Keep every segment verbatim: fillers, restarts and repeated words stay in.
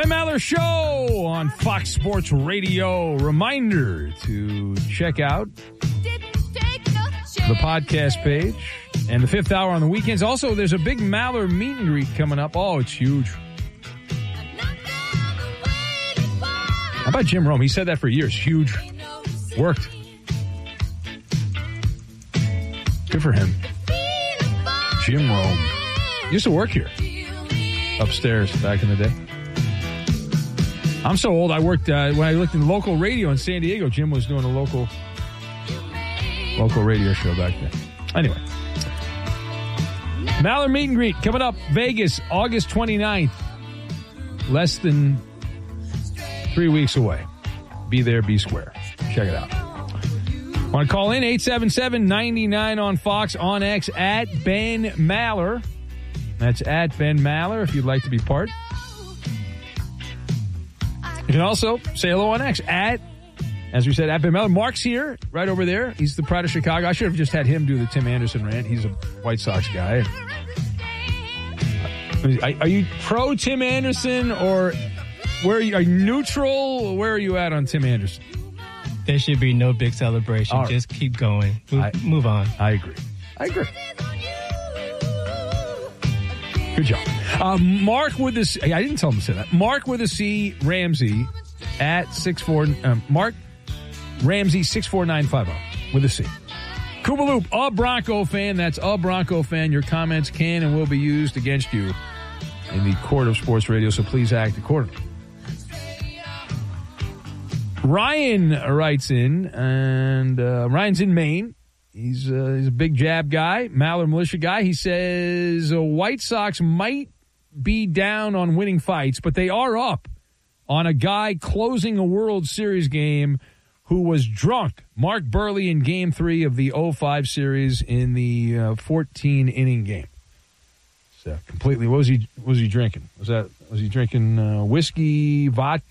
Ben Maller Show on Fox Sports Radio. Reminder to check out the podcast page and the fifth hour on the weekends. Also, there's a big Maller meet and greet coming up. Oh, it's huge. How about Jim Rome? He said that for years. Huge. Worked. Good for him. Jim Rome. Used to work here. Upstairs back in the day. I'm so old. I worked, uh, when I looked in local radio in San Diego, Jim was doing a local, local radio show back then. Anyway. Maller meet and greet coming up. Vegas, August twenty-ninth. Less than three weeks away. Be there, be square. Check it out. Want to call in? eight seven seven, nine nine on Fox, on X, at Ben Maller. That's at Ben Maller if you'd like to be part. You can also say hello on X, at, as we said, at Ben Maller. Mark's here, right over there. He's the pride of Chicago. I should have just had him do the Tim Anderson rant. He's a White Sox guy. Are you pro Tim Anderson, or where are you, are you neutral? Where are you at on Tim Anderson? There should be no big celebration. Right. Just keep going. Move, I, move on. I agree. I agree. Good job. Uh, Mark with the C, I didn't tell him to say that. Mark with a C, Ramsey at six four. Um, Mark Ramsey six four nine five zero with a C. Koopaloop, a Bronco fan. That's a Bronco fan. Your comments can and will be used against you in the court of sports radio. So please act accordingly. Ryan writes in, and uh, Ryan's in Maine. He's, uh, he's a big Jab guy, Maller militia guy. He says uh, White Sox might be down on winning fights, but they are up on a guy closing a World Series game who was drunk. Mark Burley in Game three of the oh five series in the uh, fourteen-inning game. So completely, what was he? What was he drinking? Was that? Was he drinking uh, whiskey,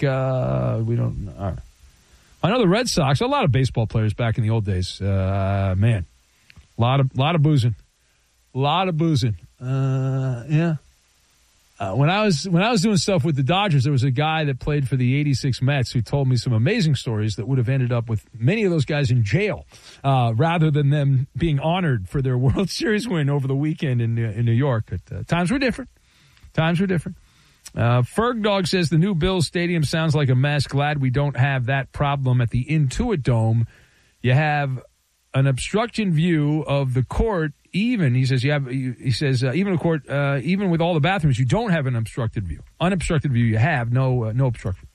vodka? We don't. All right. I know the Red Sox, a lot of baseball players back in the old days. Uh, man, a lot of lot of boozing, a lot of boozing. Uh, yeah. Uh, when I was when I was doing stuff with the Dodgers, there was a guy that played for the eighty-six Mets who told me some amazing stories that would have ended up with many of those guys in jail, uh, rather than them being honored for their World Series win over the weekend in in New York. But uh, times were different. Times were different. Uh, Ferg Dog says the new Bills Stadium sounds like a mess. Glad we don't have that problem at the Intuit Dome. You have an obstruction view of the court. Even he says you have. He says uh, even a court, uh, even with all the bathrooms, you don't have an obstructed view. Unobstructed view, you have no uh, no obstruction.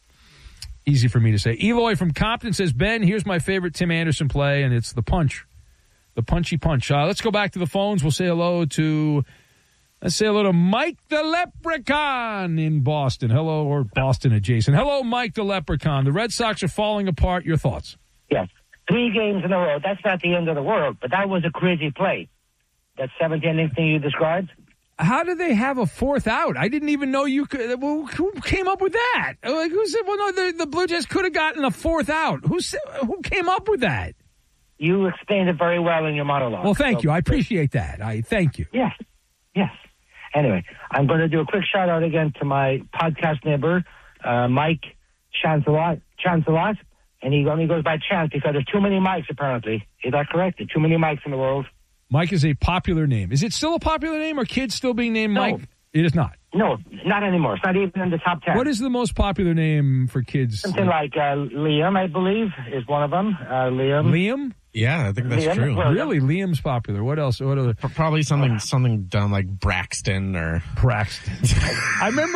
Easy for me to say. Eloy from Compton says, Ben, here's my favorite Tim Anderson play, and it's the punch, the punchy punch. Uh, let's go back to the phones. We'll say hello to. Let's say hello to Mike the Leprechaun in Boston. Hello, or Boston adjacent. Hello, Mike the Leprechaun. The Red Sox are falling apart. Your thoughts? Yes. Three games in a row. That's not the end of the world, but that was a crazy play. That seventh-inning thing you described? How did they have a fourth out? I didn't even know you could. Well, who came up with that? Like, who said, well, no, the, the Blue Jays could have gotten a fourth out. Who, who came up with that? You explained it very well in your monologue. Well, thank so, you. I appreciate that. I thank you. Yes. Yes. Anyway, I'm going to do a quick shout-out again to my podcast neighbor, uh, Mike Chancelot, Chancelot, and he only goes by Chance because there's too many Mikes, apparently. Is that correct? There's too many Mikes in the world. Mike is a popular name. Is it still a popular name? Are kids still being named No. Mike? It is not. No, not anymore. It's not even in the top ten. What is the most popular name for kids? Something like uh, Liam, I believe, is one of them. Uh, Liam. Liam? Yeah, I think that's Liam? true. Well, Really? Liam's popular. What else? What other? Probably something something done like Braxton or Braxton. I remember